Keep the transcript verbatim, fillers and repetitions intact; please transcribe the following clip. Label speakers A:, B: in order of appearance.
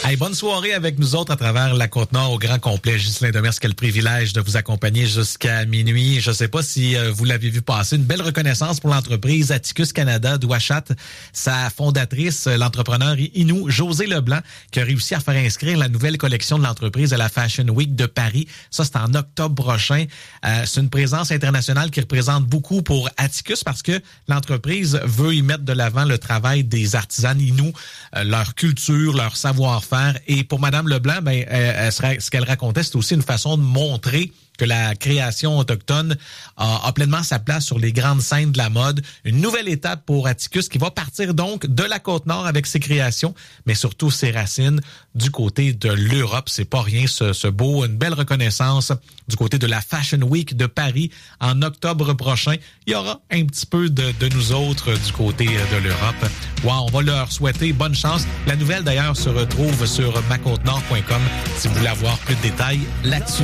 A: Hey, bonne soirée avec nous autres à travers la Côte-Nord au grand complet. Ghislain Demers, quel privilège de vous accompagner jusqu'à minuit. Je ne sais pas si euh, vous l'avez vu passer. Une belle reconnaissance pour l'entreprise Atticus Canada d'Ouachat. Sa fondatrice, l'entrepreneur Inou, José Leblanc, qui a réussi à faire inscrire la nouvelle collection de l'entreprise à la Fashion Week de Paris. Ça, c'est en octobre prochain. Euh, c'est une présence internationale qui représente beaucoup pour Atticus parce que l'entreprise veut y mettre de l'avant le travail des artisans Inou, euh, leur culture, leur savoir-faire. Et pour Madame Leblanc, ben, euh, ce qu'elle racontait, c'est aussi une façon de montrer que la création autochtone a, a pleinement sa place sur les grandes scènes de la mode. Une nouvelle étape pour Atticus qui va partir donc de la Côte-Nord avec ses créations, mais surtout ses racines du côté de l'Europe. C'est pas rien ce, ce beau, une belle reconnaissance du côté de la Fashion Week de Paris en octobre prochain. Il y aura un petit peu de, de nous autres du côté de l'Europe. Wow, on va leur souhaiter bonne chance. La nouvelle d'ailleurs se retrouve sur ma côte nord point com si vous voulez avoir plus de détails là-dessus.